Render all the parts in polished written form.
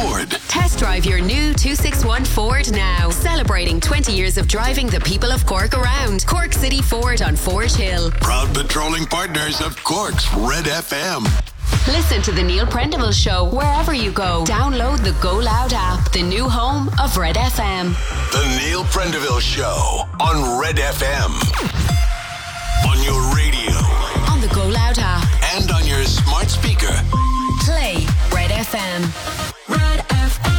Ford. Test drive your new 261 Ford now. Celebrating 20 years of driving the people of Cork around. Cork City Ford on Forge Hill. Proud patrolling partners of Cork's Red FM. Listen to the Neil Prendeville Show wherever you go. Download the Go Loud app, the new home of Red FM. The Neil Prendeville Show on Red FM. On your radio. On the Go Loud app. And on your smart speaker. Play Red FM. Red FM.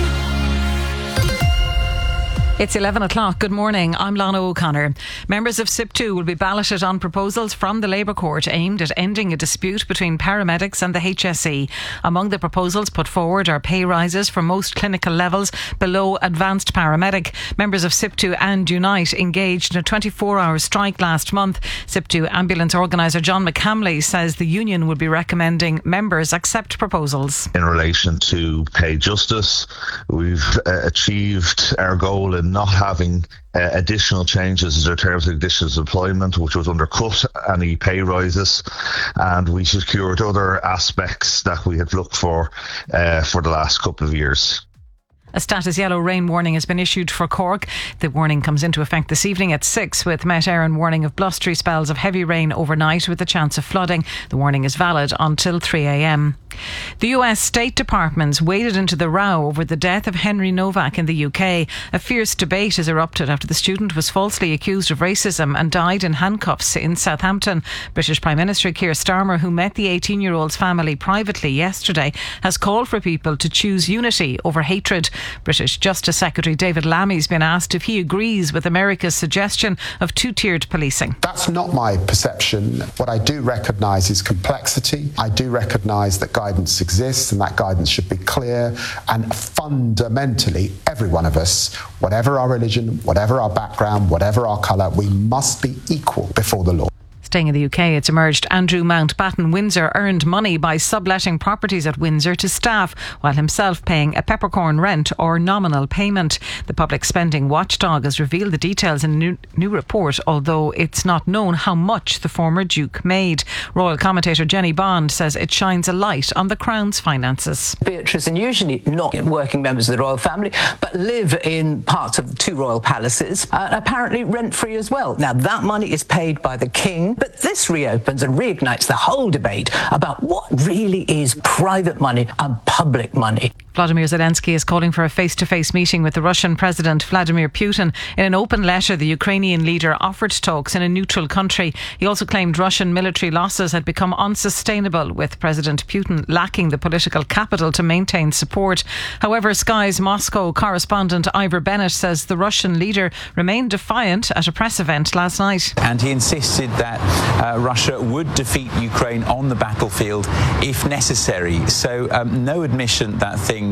It's 11 o'clock. Good morning. I'm Lana O'Connor. Members of SIP2 will be balloted on proposals from the Labour Court aimed at ending a dispute between paramedics and the HSE. Among the proposals put forward are pay rises for most clinical levels below advanced paramedic. Members of SIP2 and Unite engaged in a 24-hour strike last month. SIP2 ambulance organiser John McCamley says the union will be recommending members accept proposals. In relation to pay justice, we've achieved our goal in not having additional changes in terms of conditions of employment, which was undercut any pay rises, and we secured other aspects that we had looked for the last couple of years. A status yellow rain warning has been issued for Cork. The warning comes into effect this evening at 6, with Met Éireann warning of blustery spells of heavy rain overnight with a chance of flooding. The warning is valid until 3 a.m. The US State Department's waded into the row over the death of Henry Novak in the UK. A fierce debate has erupted after the student was falsely accused of racism and died in handcuffs in Southampton. British Prime Minister Keir Starmer, who met the 18-year-old's family privately yesterday, has called for people to choose unity over hatred. British Justice Secretary David Lammy's been asked if he agrees with America's suggestion of two-tiered policing. That's not my perception. What I do recognise is complexity. I do recognise that guidance exists, and that guidance should be clear. And fundamentally, every one of us, whatever our religion, whatever our background, whatever our colour, we must be equal before the law. Staying in the UK, it's emerged Andrew Mountbatten Windsor earned money by subletting properties at Windsor to staff, while himself paying a peppercorn rent or nominal payment. The public spending watchdog has revealed the details in a new report, although it's not known how much the former Duke made. Royal commentator Jenny Bond says it shines a light on the Crown's finances. Beatrice, and usually not working members of the royal family, but live in parts of the two royal palaces, apparently rent-free as well. Now, that money is paid by the King, but this reopens and reignites the whole debate about what really is private money and public money. Vladimir Zelensky is calling for a face-to-face meeting with the Russian President Vladimir Putin. In an open letter, the Ukrainian leader offered talks in a neutral country. He also claimed Russian military losses had become unsustainable, with President Putin lacking the political capital to maintain support. However, Sky's Moscow correspondent Ivor Bennett says the Russian leader remained defiant at a press event last night. And he insisted that Russia would defeat Ukraine on the battlefield if necessary. So no admission that things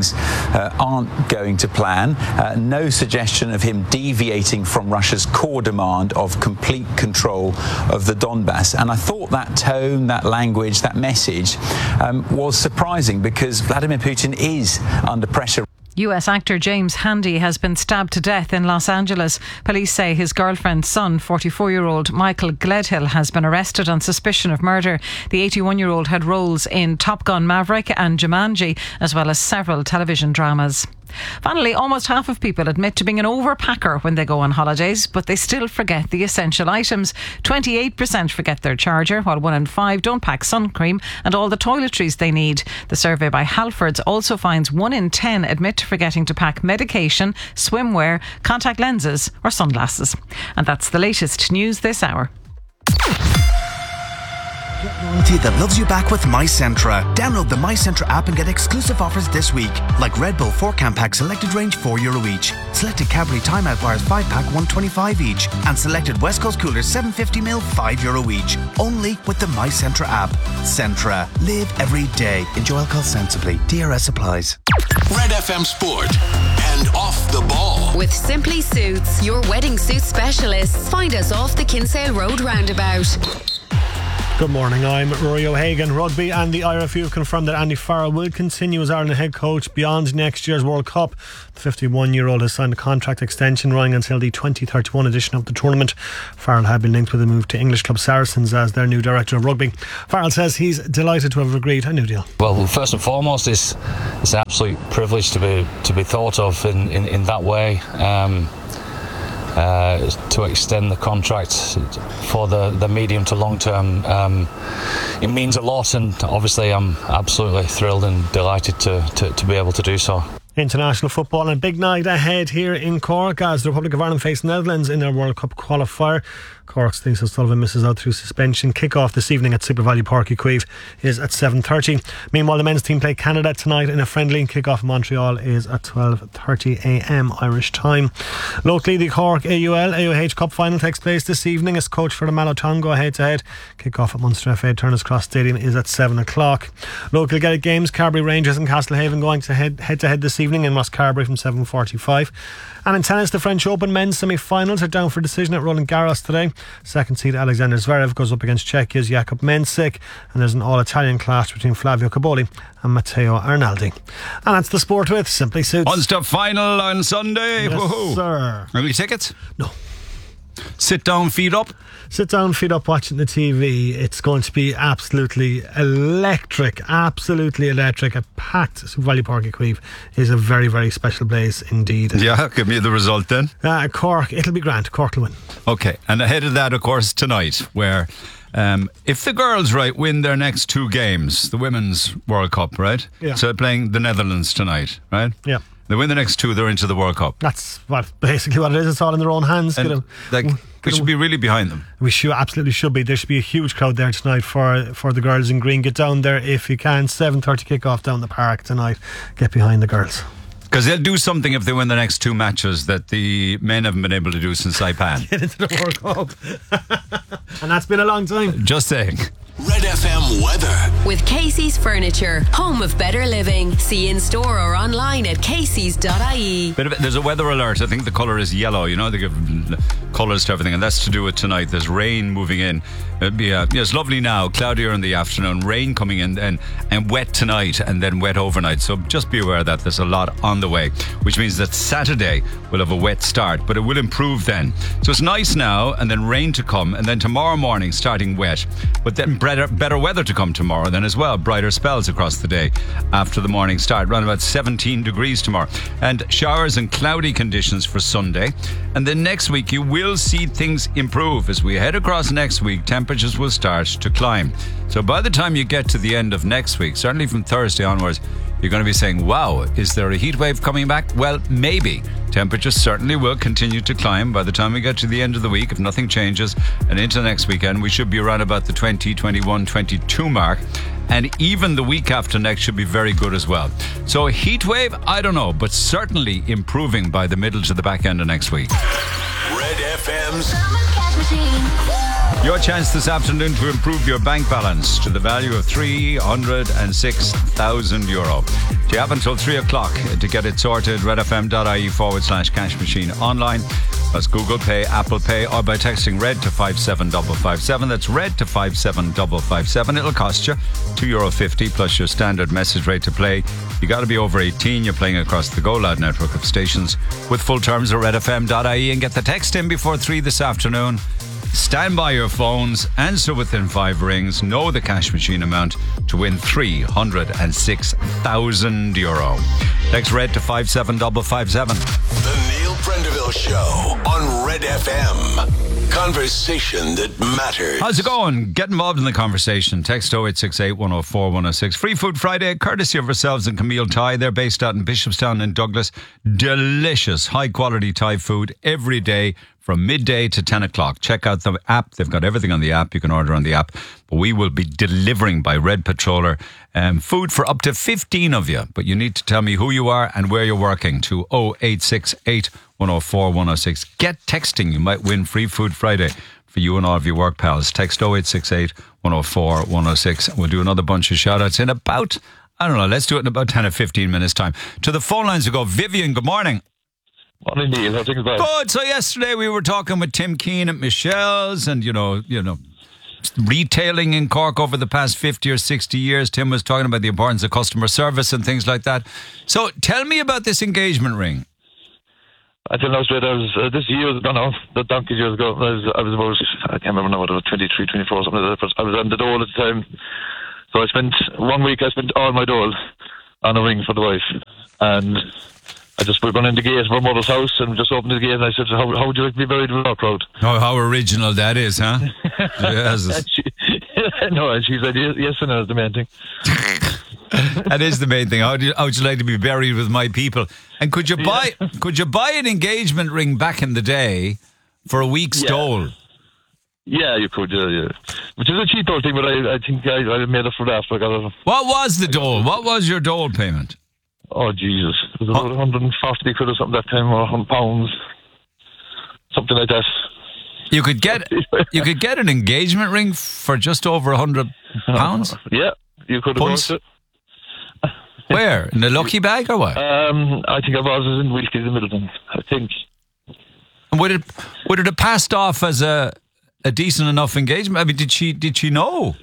aren't going to plan. No suggestion of him deviating from Russia's core demand of complete control of the Donbass. And I thought that tone, that language, that message was surprising, because Vladimir Putin is under pressure. US actor James Handy has been stabbed to death in Los Angeles. Police say his girlfriend's son, 44-year-old Michael Gledhill, has been arrested on suspicion of murder. The 81-year-old had roles in Top Gun Maverick and Jumanji, as well as several television dramas. Finally, almost half of people admit to being an overpacker when they go on holidays, but they still forget the essential items. 28% forget their charger, while 1 in 5 don't pack sun cream and all the toiletries they need. The survey by Halfords also finds 1 in 10 admit to forgetting to pack medication, swimwear, contact lenses or sunglasses. And that's the latest news this hour. Loyalty that loves you back with MyCentra. Download the MyCentra app and get exclusive offers this week, like Red Bull 4-can pack selected range €4 each, selected Cadbury Time Out bars 5-pack $1.25 each, and selected West Coast coolers 750ml €5 each. Only with the MyCentra app. Centra. Live every day. Enjoy alcohol sensibly. DRS applies. Red FM Sport and Off the Ball. With Simply Suits, your wedding suit specialists. Find us off the Kinsale Road roundabout. Good morning, I'm Rory O'Hagan. Rugby and the IRFU confirmed that Andy Farrell will continue as Ireland head coach beyond next year's World Cup. The 51-year-old has signed a contract extension running until the 2031 edition of the tournament. Farrell had been linked with a move to English club Saracens as their new director of rugby. Farrell says he's delighted to have agreed a new deal. Well, first and foremost, it's an absolute privilege to be thought of in that way. To extend the contract for the medium to long term, it means a lot, and obviously I'm absolutely thrilled and delighted to be able to do so. International football and a big night ahead here in Cork as the Republic of Ireland face Netherlands in their World Cup qualifier. Cork's Lisa Sullivan misses out through suspension. Kick-off this evening at Super Valley Park Equive is at 7:30. Meanwhile, the men's team play Canada tonight in a friendly. Kick-off in Montreal is at 12:30am Irish time. Locally, the Cork AUH Cup final takes place this evening as coach for the Malotong go head-to-head. Kick-off at Munster FA Turner's Cross Stadium is at 7 o'clock. Local Gaelic games, Carbery Rangers and Castlehaven going to head-to-head this evening in Ross Carbery from 7:45. And in tennis, the French Open men's semi-finals are down for decision at Roland Garros today. Second seed Alexander Zverev goes up against Czechia's Jakub Mensik, and there's an all-Italian clash between Flavio Caboli and Matteo Arnaldi. And that's the sport with Simply Suits. Ulster final on Sunday. Yes, woohoo. sir. Any tickets? No. Sit down, feet up. Sit down, feet up, watching the TV. It's going to be absolutely electric. Absolutely electric. A packed Super Valley Park Equive is a very, very special place indeed. Yeah, give me the result then. Cork, it'll be grand. Cork will win. Okay, and ahead of that, of course, tonight, where if the girls, win their next two games, the Women's World Cup, right? Yeah. So they're playing the Netherlands tonight, right? Yeah. They win the next two, they're into the World Cup. That's basically what it is. It's all in their own hands. And, we should be really behind them. We absolutely should be. There should be a huge crowd there tonight for the girls in green. Get down there if you can. 7:30 kick-off down the park tonight. Get behind the girls. Because they'll do something if they win the next two matches that the men haven't been able to do since Saipan. Get into the World Cup. And that's been a long time. Just saying. Red FM weather. With Casey's Furniture, home of better living. See in store or online at caseys.ie. There's a weather alert. I think the colour is yellow. You know, they give colours to everything, and that's to do with tonight. There's rain moving in. It'll be it's lovely now, cloudier in the afternoon, rain coming in and wet tonight and then wet overnight. So just be aware that there's a lot on the way, which means that Saturday will have a wet start, but it will improve then. So it's nice now, and then rain to come, and then tomorrow morning starting wet, but then better weather to come tomorrow then as well. Brighter spells across the day after the morning start. Around about 17 degrees tomorrow. And showers and cloudy conditions for Sunday. And then next week you will see things improve. As we head across next week, temperatures will start to climb. So by the time you get to the end of next week, certainly from Thursday onwards, you're going to be saying, wow, is there a heat wave coming back? Well, maybe. Temperatures certainly will continue to climb by the time we get to the end of the week, if nothing changes, and into next weekend. We should be around about the 20, 21, 22 mark. And even the week after next should be very good as well. So a heat wave, I don't know, but certainly improving by the middle to the back end of next week. Red FM's Your chance this afternoon to improve your bank balance to the value of €306,000. You have until 3 o'clock to get it sorted. redfm.ie/cash machine online. That's Google Pay, Apple Pay, or by texting RED to 57557. That's RED to 57557. It'll cost you €2.50 plus your standard message rate to play. You got to be over 18. You're playing across the Go Loud network of stations with full terms at redfm.ie, and get the text in before 3 this afternoon. Stand by your phones, answer within 5 rings, know the cash machine amount to win €306,000. Text RED to 57557. The Neil Prendeville Show on Red FM. Conversation that matters. How's it going? Get involved in the conversation. Text 0868 104 106. Free Food Friday, courtesy of ourselves and Camille Thai. They're based out in Bishopstown in Douglas. Delicious, high quality Thai food every day from midday to 10 o'clock. Check out the app. They've got everything on the app. You can order on the app. But we will be delivering by Red Patroller food for up to 15 of you. But you need to tell me who you are and where you're working to 0868 104 106. Get texting. You might win Free Food Friday for you and all of your work pals. Text 0868 104 106. We'll do another bunch of shout outs in about, I don't know, let's do it in about 10 or 15 minutes time. To the phone lines we go. Vivian, good morning. Morning, Neil. How things going? Good. So yesterday we were talking with Tim Keane at Michelle's, and you know, retailing in Cork over the past 50 or 60 years. Tim was talking about the importance of customer service and things like that. So tell me about this engagement ring. I don't know straight. I was this year ago now, the donkey years ago. I was about, I can't remember now, what it was, 23, 24, something like that. But I was on the dole at the time. So I spent 1 week, all my dole on a ring for the wife. And we're going in the gate of our mother's house and just opened the gate and I said, how would you like to be buried with our crowd? Oh, how original that is, huh? Yes. And she said, yes, and that's the main thing. That is the main thing. How would you like to be buried with my people? And could you buy an engagement ring back in the day for a week's dole? Yeah, you could, yeah. Which is a cheap old thing, but I think I made up for that. What was the dole? What was your dole payment? Oh, Jesus. It was about 140 quid or something that time, or £100. Something like that. You could get an engagement ring for just over £100? Yeah, you could have bought it. Where? In the Lucky Bag or what? I think I was in Wilkie's in Middleton, I think. And would it have passed off as a decent enough engagement? I mean, did she know?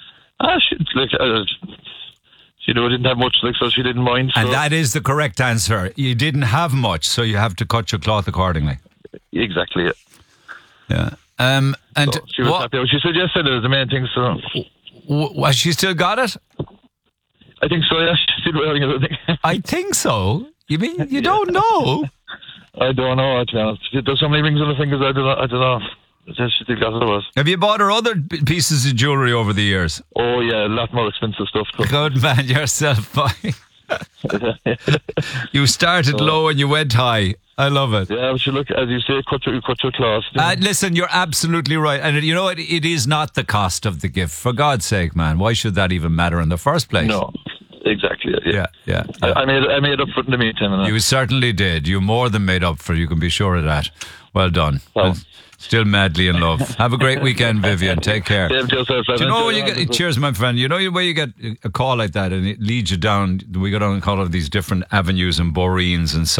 She didn't have much, so she didn't mind. So. And that is the correct answer. You didn't have much, so you have to cut your cloth accordingly. Exactly, yeah. Yeah. And so she was happy. She said yes, it was the main thing, so... Has she still got it? I think so, yeah. She's still wearing it, I think. I think so. You mean you don't know? I don't know, to be honest. There's so many rings on the fingers, I don't know. She still got it. Have you bought her other pieces of jewellery over the years? Oh, yeah, a lot more expensive stuff. Good man, yourself, boy. You started low and you went high. I love it. Yeah, but you look, as you say, cut your claws. Listen, you're absolutely right. And you know what? It is not the cost of the gift. For God's sake, man. Why should that even matter in the first place? No, exactly. Yeah. I made up for it in the meantime. You certainly did. You more than made up for it. You can be sure of that. Well done. Well, still madly in love. Have a great weekend, Vivian. Take care. Same to yourself, do you know when you get? Cheers, my friend. You know where you get a call like that and it leads you down. We go down and call it these different avenues and boreens and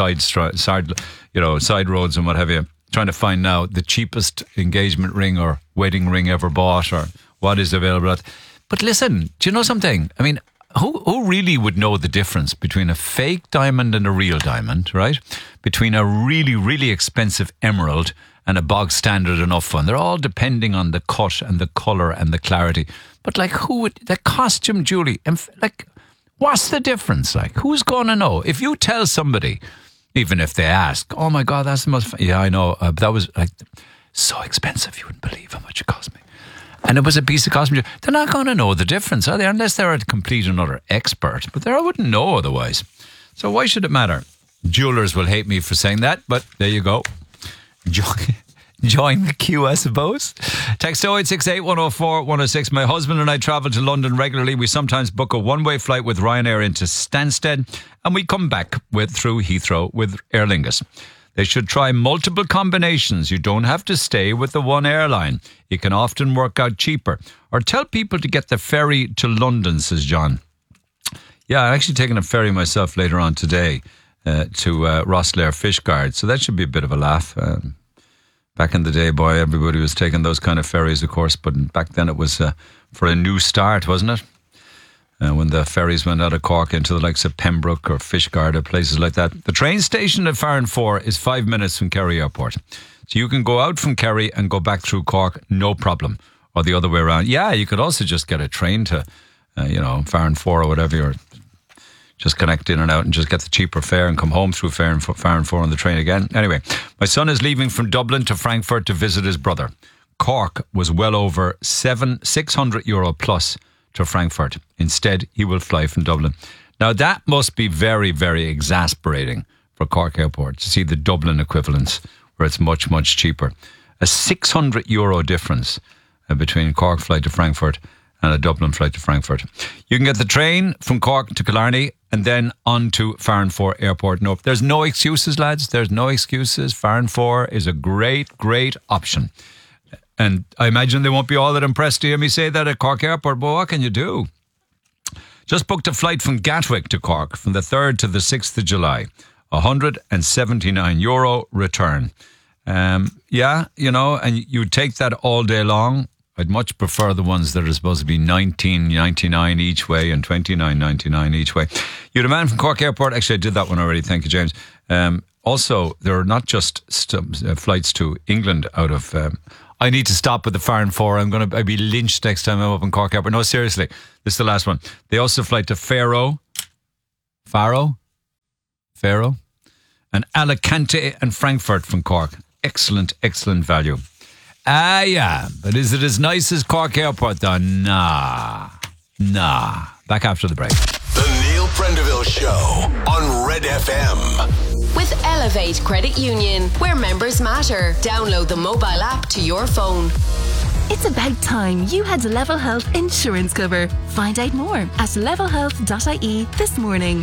side roads and what have you. Trying to find now the cheapest engagement ring or wedding ring ever bought or what is available. But listen, do you know something? I mean, who really would know the difference between a fake diamond and a real diamond, right? Between a really, really expensive emerald and a bog standard enough one. They're all depending on the cut and the colour and the clarity. But the costume jewellery, what's the difference? Who's going to know? If you tell somebody, even if they ask, oh my God, that's the most, yeah, I know, that was so expensive, you wouldn't believe how much it cost me. And it was a piece of costume jewellery. They're not going to know the difference, are they? Unless they're a complete and utter expert. But I wouldn't know otherwise. So why should it matter? Jewellers will hate me for saying that, but there you go. Join the queue, I suppose. Text 0868 104 106. My husband and I travel to London regularly. We sometimes book a one-way flight with Ryanair into Stansted and we come back through Heathrow with Aer Lingus. They should try multiple combinations. You don't have to stay with the one airline. It can often work out cheaper. Or tell people to get the ferry to London, says John. Yeah, I'm actually taking a ferry myself later on today to Rosslare Fishguard. So that should be a bit of a laugh. Back in the day, boy, everybody was taking those kind of ferries, of course. But back then it was for a new start, wasn't it? When the ferries went out of Cork into the likes of Pembroke or Fishguard or places like that. The train station at Farranfore is 5 minutes from Kerry Airport. So you can go out from Kerry and go back through Cork, no problem. Or the other way around. Yeah, you could also just get a train to, Farranfore or whatever, or just connect in and out and just get the cheaper fare and come home through Farranfore on the train again. Anyway, my son is leaving from Dublin to Frankfurt to visit his brother. Cork was well over €600 plus to Frankfurt. Instead, he will fly from Dublin. Now, that must be very, very exasperating for Cork Airport to see the Dublin equivalents where it's much, much cheaper. A €600 difference between Cork flight to Frankfurt and a Dublin flight to Frankfurt. You can get the train from Cork to Killarney and then on to Farranfore Airport. No, there's no excuses, lads. There's no excuses. Farranfore is a great, great option. And I imagine they won't be all that impressed to hear me say that at Cork Airport, but what can you do? Just booked a flight from Gatwick to Cork from the 3rd to the 6th of July. €179 return. And you take that all day long. I'd much prefer the ones that are supposed to be $19.99 each way and $29.99 each way. You had a man from Cork Airport. Actually, I did that one already. Thank you, James. Also, there are not just flights to England out of... I need to stop with the Farn 4. I'd be lynched next time I'm up in Cork Airport. No, seriously. This is the last one. They also fly to Faro, and Alicante and Frankfurt from Cork. Excellent, excellent value. Yeah. But is it as nice as Cork Airport, though? Nah. Back after the break. The Neil Prendeville Show on Red FM. With Elevate Credit Union, where members matter. Download the mobile app to your phone. It's about time you had Level Health insurance cover. Find out more at levelhealth.ie this morning.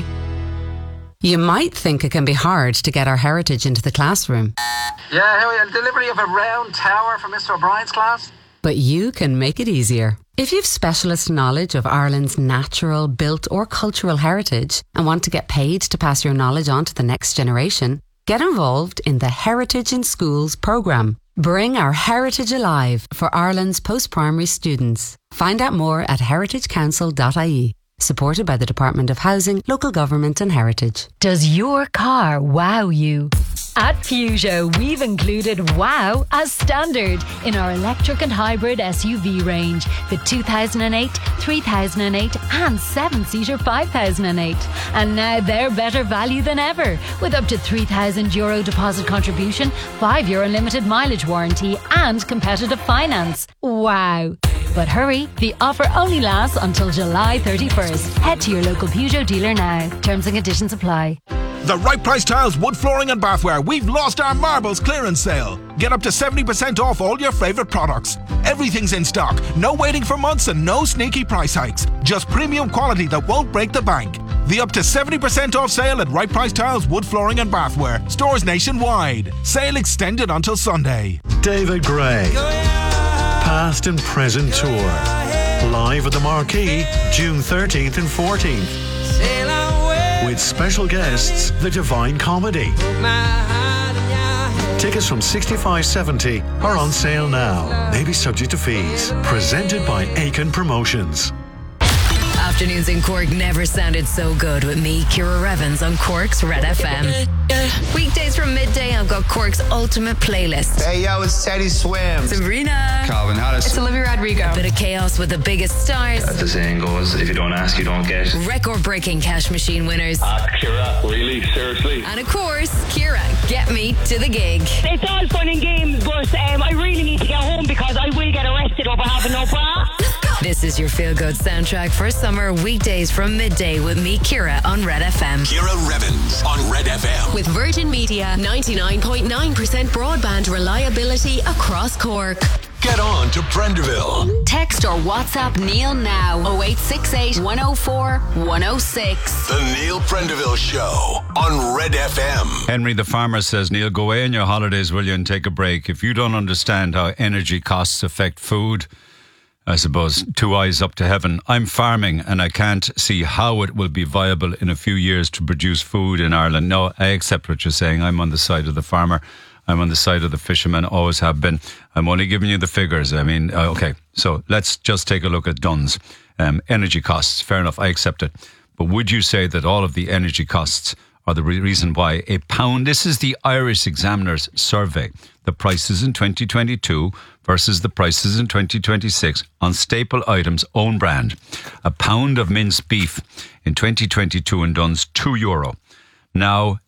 You might think it can be hard to get our heritage into the classroom. Yeah, how are you? Delivery of a round tower for Mr. O'Brien's class? But you can make it easier. If you've specialist knowledge of Ireland's natural, built or cultural heritage and want to get paid to pass your knowledge on to the next generation, get involved in the Heritage in Schools programme. Bring our heritage alive for Ireland's post-primary students. Find out more at heritagecouncil.ie. Supported by the Department of Housing, Local Government and Heritage. Does your car wow you? At Peugeot, we've included wow as standard in our electric and hybrid SUV range. The 2008, 3008 and 7-seater 5008. And now they're better value than ever, with up to €3,000 deposit contribution, 5-year unlimited mileage warranty and competitive finance. Wow. But hurry, the offer only lasts until July 31st. Head to your local Peugeot dealer now. Terms and conditions apply. The Right Price Tiles, wood flooring and bathware. We've lost our marbles clearance sale. Get up to 70% off all your favourite products. Everything's in stock. No waiting for months and no sneaky price hikes. Just premium quality that won't break the bank. The up to 70% off sale at Right Price Tiles, wood flooring and bathware. Stores nationwide. Sale extended until Sunday. David Gray. Past and Present Tour. Live at the Marquee, June 13th and 14th. With special guests, The Divine Comedy. Tickets from $65.70 are on sale now. Maybe subject to fees. Presented by Aiken Promotions. Afternoons in Cork never sounded so good with me, Ciara Revens, on Cork's Red FM. Weekdays from midday, I've got Cork's ultimate playlist. Hey, yo, it's Teddy Swim. Sabrina. Calvin Harris. It's Olivia Rodrigo. Bit of chaos with the biggest stars. As the saying goes, if you don't ask, you don't get. Record-breaking cash machine winners. Ciara, really? Seriously? And of course, Ciara, get me to the gig. It's all fun and games, but I really need to get home because I will get arrested over having no bra. This is your feel-good soundtrack for summer, weekdays from midday with me, Ciara, on Red FM. Ciara Revens on Red FM. With Virgin Media, 99.9% broadband reliability across Cork. Get on to Prendeville. Text or WhatsApp Neil now. 0868 104 106. The Neil Prendeville Show on Red FM. Henry the farmer says, Neil, go away on your holidays, will you, and take a break. If you don't understand how energy costs affect food, I suppose, two eyes up to heaven. I'm farming and I can't see how it will be viable in a few years to produce food in Ireland. No, I accept what you're saying. I'm on the side of the farmer. I'm on the side of the fisherman, always have been. I'm only giving you the figures. I mean, okay, so let's just take a look at Dunn's. Energy costs, fair enough, I accept it. But would you say that all of the energy costs are the reason why a pound, this is the Irish Examiner's survey, the prices in 2022 versus the prices in 2026 on staple items, own brand. A pound of minced beef in 2022 in Dunn's €2. Now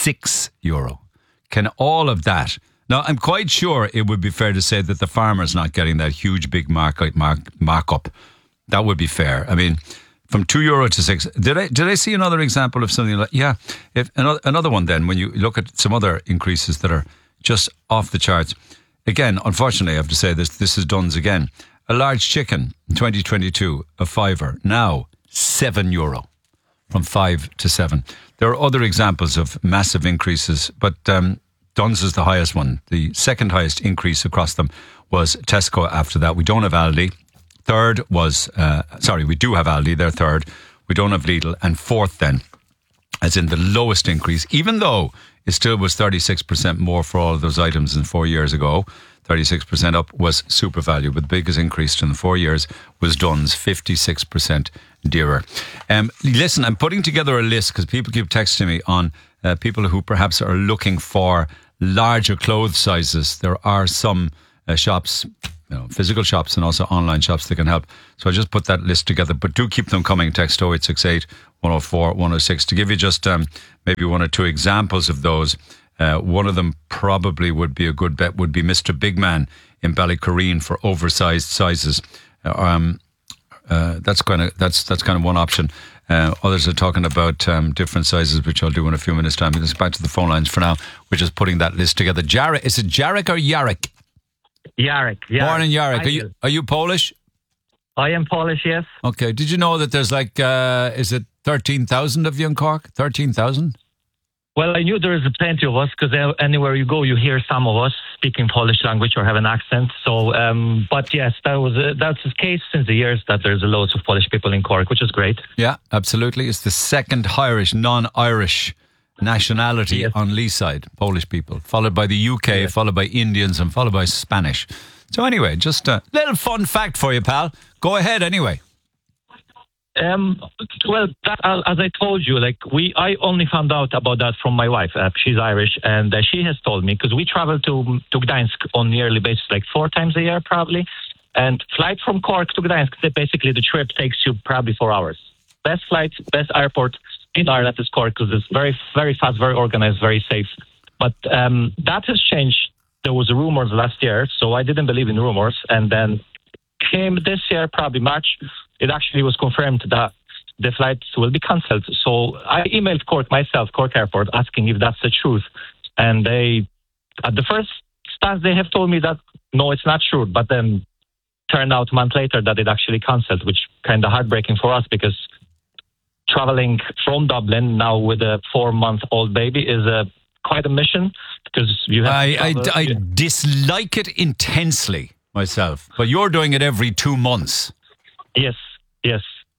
€6. Can all of that... Now, I'm quite sure it would be fair to say that the farmer's not getting that huge big markup. That would be fair. I mean, from €2 to 6. Did I see another example of something like... Yeah, if another one then, when you look at some other increases that are just off the charts. Again, unfortunately, I have to say this is Dunn's again. A large chicken in 2022, a £5. Now, €7. From 5 to 7. There are other examples of massive increases, but Dunn's is the highest one. The second highest increase across them was Tesco after that. We don't have Aldi. Third was, we do have Aldi, they're third. We don't have Lidl. And fourth then as in the lowest increase, even though it still was 36% more for all of those items than 4 years ago. 36% up was SuperValu, but the biggest increase in the 4 years was Dunn's, 56% dearer. Listen, I'm putting together a list because people keep texting me on people who perhaps are looking for larger clothes sizes. There are some shops, physical shops and also online shops that can help. So I just put that list together, but do keep them coming. Text 0868 104 106 to give you just maybe one or two examples of those. One of them probably would be a good bet, would be Mr. Big Man in Ballycorreen for oversized sizes. That's kind of one option. Others are talking about different sizes, which I'll do in a few minutes' time. Let's go back to the phone lines for now. We're just putting that list together. Jarek, is it Jarek or Jarek? Jarek. Born in Jarek. Are you Polish? I am Polish, yes. Okay. Did you know that there's is it 13,000 of you in Cork? 13,000? Well, I knew there is plenty of us because anywhere you go, you hear some of us speaking Polish language or have an accent. So, but yes, that's the case since the years that there's loads of Polish people in Cork, which is great. Yeah, absolutely. It's the second non-Irish nationality on Leeside, Polish people, followed by the UK, followed by Indians, and followed by Spanish. So anyway, just a little fun fact for you, pal. Go ahead anyway. Well, as I told you, I only found out about that from my wife. She's Irish, and she has told me, because we travel to Gdańsk on a yearly basis, 4 times a year probably. And flight from Cork to Gdańsk, basically the trip takes you probably 4 hours. Best flight, best airport in Ireland is Cork, because it's very, very fast, very organized, very safe. But that has changed. There was rumors last year, so I didn't believe in rumors. And then came this year, probably March, it actually was confirmed that the flights will be cancelled. So I emailed Cork myself, Cork Airport, asking if that's the truth. And they, at the first stance, they have told me that, no, it's not true. But then turned out a month later that it actually cancelled, which kind of heartbreaking for us, because traveling from Dublin now with a 4-month-old baby is quite a mission, because you have I dislike it intensely myself, but you're doing it every 2 months. Yes.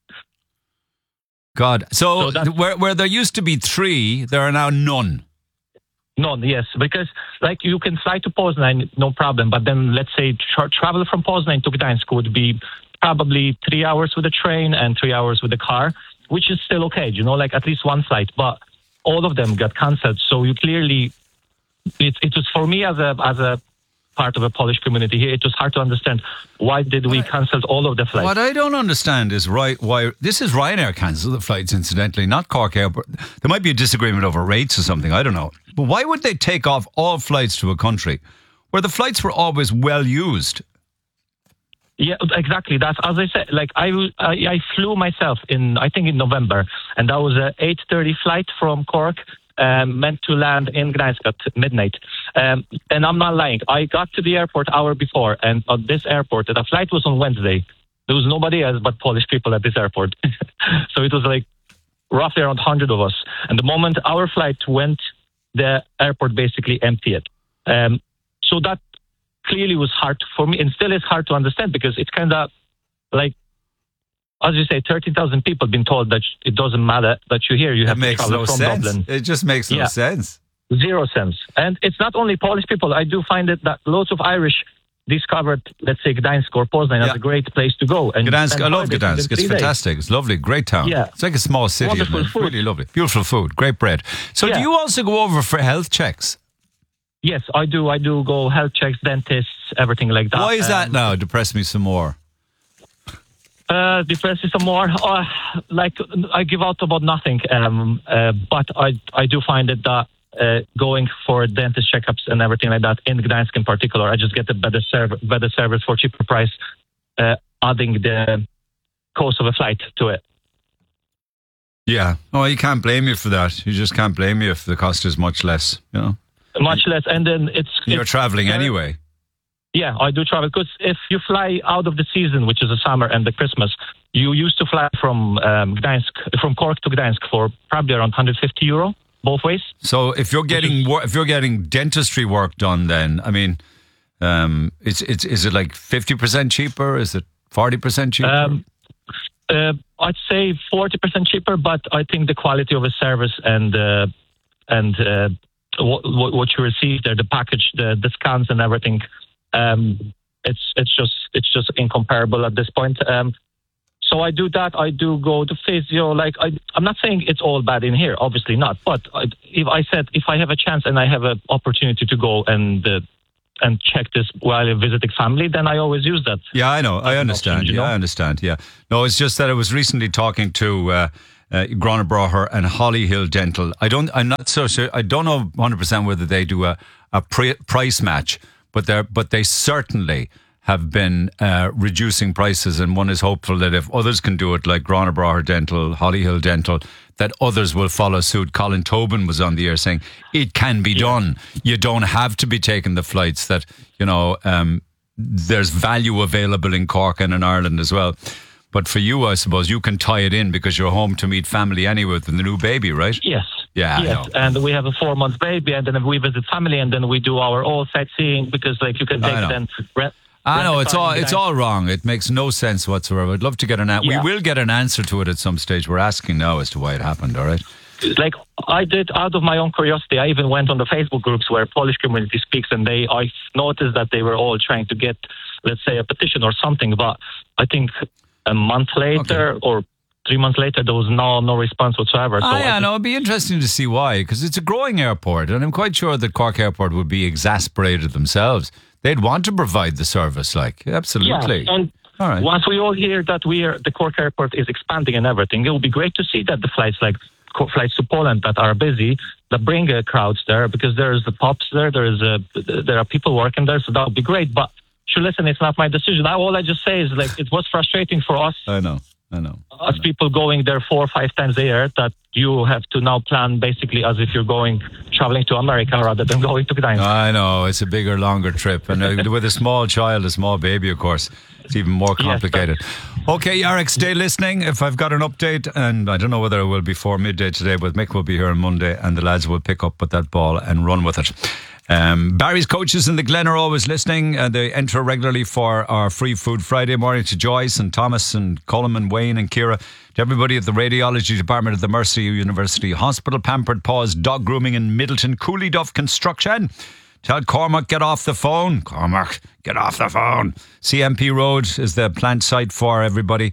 God. So where there used to be 3, there are now none. None, yes. Because you can fly to Poznań, no problem. But then let's say travel from Poznań to Gdańsk would be probably 3 hours with the train and 3 hours with the car, which is still okay, at least one flight. But all of them got cancelled. So you clearly, it was for me as a part of a Polish community here, it was hard to understand why did we cancel all of the flights. What I don't understand is why this is Ryanair cancelled the flights, incidentally, not Cork Airport. There might be a disagreement over rates or something, I don't know. But why would they take off all flights to a country where the flights were always well used? Yeah, exactly. That's, as I said, I flew myself in November, and that was a 8:30 flight from Cork, meant to land in Gdańsk at midnight. And I'm not lying. I got to the airport hour before, and at this airport, the flight was on Wednesday. There was nobody else but Polish people at this airport. So it was roughly around 100 of us. And the moment our flight went, the airport basically emptied. So that clearly was hard for me, and still is hard to understand, because it's kind of as you say, 13,000 people been told that it doesn't matter that you're here. You have to travel from Dublin. It just makes no sense. Zero sense. And it's not only Polish people. I do find it that lots of Irish discovered, let's say, Gdańsk or Poznań as a great place to go. And Gdańsk, I love Gdańsk. It's fantastic. It's lovely. Great town. Yeah. It's like a small city. Wonderful It's food. really lovely. Beautiful food. Great bread. So do you also go over for health checks? Yes, I do. I do go health checks, dentists, everything like that. Why is that now? Depress me some more. Depressing some more. I give out about nothing, but I do find it that going for dentist checkups and everything like that in Gdańsk in particular, I just get a better service for cheaper price, adding the cost of a flight to it. Yeah. Oh, you can't blame you for that. You just can't blame you if the cost is much less. Much less, and then you're traveling anyway. Yeah, I do travel, because if you fly out of the season, which is the summer and the Christmas, you used to fly from Cork to Gdańsk for probably around €150 both ways. So if you're getting dentistry work done, then I mean, is it 50% cheaper? Is it 40% cheaper? I'd say 40% cheaper, but I think the quality of the service and what you receive there, the package, the scans and everything, it's just incomparable at this point. So I do that. I do go to physio. Like I'm not saying it's all bad in here, obviously not. But if I have a chance and I have an opportunity to go and check this while visiting family, then I always use that. Yeah, I know. I understand. Option, I understand. Yeah. No, it's just that I was recently talking to Granabraher and Hollyhill Dental. I'm not so sure. I don't know 100% whether they do a price match, but they certainly have been reducing prices, and one is hopeful that if others can do it, like Granabraher Dental, Hollyhill Dental, that others will follow suit. Colin Tobin was on the air saying it can be done. You don't have to be taking the flights. That there's value available in Cork and in Ireland as well. But for you, I suppose you can tie it in because you're home to meet family anyway with the new baby, right? Yes. Yeah. Yes, and we have a 4-month baby, and then we visit family, and then we do our all sightseeing because, like, you can take then. I know it's all wrong. It makes no sense whatsoever. I'd love to get an answer. Yeah. We will get an answer to it at some stage. We're asking now as to why it happened. All right. Like I did out of my own curiosity, I even went on the Facebook groups where Polish community speaks, and I noticed that they were all trying to get, let's say, a petition or something. But I think a month later or 3 months later, there was no response whatsoever. So it'd be interesting to see why, because it's a growing airport, and I'm quite sure that Cork Airport would be exasperated themselves. They'd want to provide the service, absolutely. Yeah, and all right. Once we all hear that the Cork Airport is expanding and everything, it will be great to see that the flights flights to Poland that are busy, that bring crowds there, because there's the pubs there, there are people working there, so that would be great. But listen, it's not my decision. All I just say is it was frustrating for us. I know. Us people going there 4 or 5 times a year, that you have to now plan basically as if you're traveling to America rather than going to Gdańsk. I know, it's a bigger, longer trip. And with a small child, a small baby, of course, it's even more complicated. Yes, okay, Jarek, stay listening. If I've got an update, and I don't know whether it will be before midday today, but Mick will be here on Monday and the lads will pick up with that ball and run with it. Barry's coaches in the Glen are always listening. They enter regularly for our Free Food Friday morning to Joyce and Thomas and Colm and Wayne and Ciara, to everybody at the radiology department at the Mercy University Hospital, Pampered Paws Dog Grooming in Middleton, Cooley Duff Construction. Tell Cormac, get off the phone. Cormac, get off the phone. CMP Road is the plant site for everybody.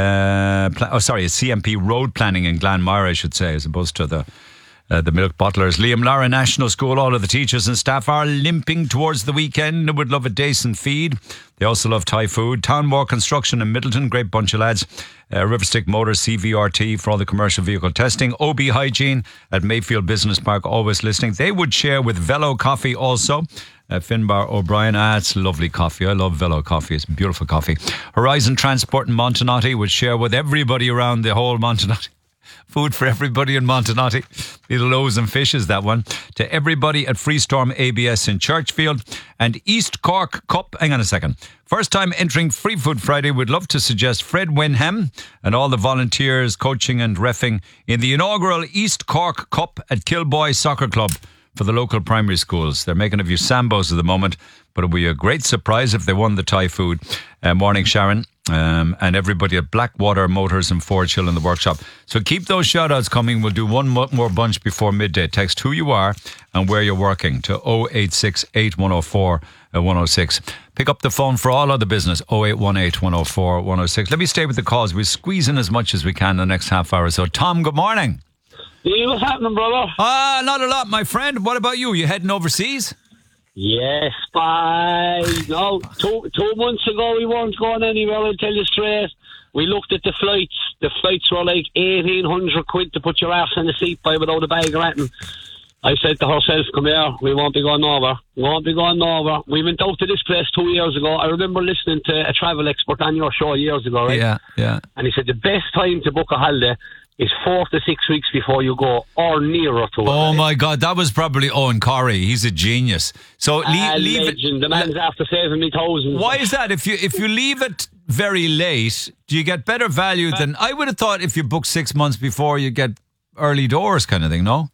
It's CMP Road Planning in Glanmire, I should say, as opposed to the Milk Bottlers. Liam Lara National School, all of the teachers and staff are limping towards the weekend and would love a decent feed. They also love Thai food. Townmore Construction in Middleton, great bunch of lads. Riverstick Motors, CVRT for all the commercial vehicle testing. OB Hygiene at Mayfield Business Park, always listening. They would share with Velo Coffee also. Finbar O'Brien, it's lovely coffee. I love Velo Coffee, it's beautiful coffee. Horizon Transport in Montenotte would share with everybody around the whole Montenotte. Food for everybody in Montenotte. Little loaves and fishes, that one. To everybody at Freestorm ABS in Churchfield. And East Cork Cup. Hang on a second. First time entering Free Food Friday. We'd love to suggest Fred Wenham and all the volunteers coaching and reffing in the inaugural East Cork Cup at Kilboy Soccer Club for the local primary schools. They're making a few sambos at the moment, but it'll be a great surprise if they won the Thai food. Morning, Sharon. And everybody at Blackwater Motors and Forge Hill in the workshop. So keep those shout outs coming. We'll do one more bunch before midday. Text who you are and where you're working to 086 8104 106. Pick up the phone for all other business, 0818 104 106. Let me stay with the calls. We'll squeeze in as much as we can the next half hour or so. Tom, good morning. Hey, what's happening, brother? Not a lot, my friend. What about you? You heading overseas? Yes, bye. No, two months ago we weren't going anywhere, I'll tell you straight. We looked at the flights. The flights were like 1,800 quid to put your ass in the seat by without a bag or anything. I said to herself, come here, we won't be going over. We went out to this place 2 years ago. I remember listening to a travel expert on your show years ago, right? Yeah. And he said the best time to book a holiday is 4 to 6 weeks before you go, or nearer to it. Oh my God, that was probably Owen Corey. He's a genius. So leave legend. it. The man's after saving me thousands. Why is that? If you leave it very late, do you get better value than I would have thought? If you book 6 months before, you get early doors kind of thing. No.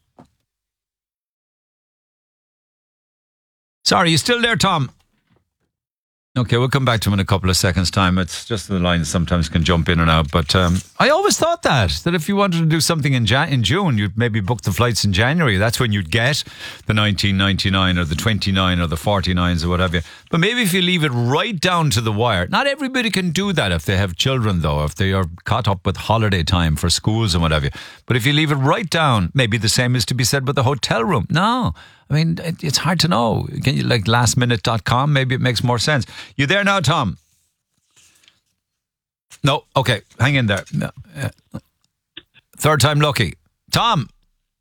Sorry, you still there, Tom? Okay, we'll come back to him in a couple of seconds' time. It's just the lines sometimes can jump in and out. But I always thought that if you wanted to do something in June, you'd maybe book the flights in January. That's when you'd get the 1999 or the 29 or the 49s or whatever. But maybe if you leave it right down to the wire. Not everybody can do that if they have children, though, if they are caught up with holiday time for schools and whatever. But if you leave it right down, maybe the same is to be said with the hotel room. No. I mean, it's hard to know. Can you like lastminute.com? Maybe it makes more sense. You there now, Tom? No? Okay, hang in there. No. Third time lucky. Tom?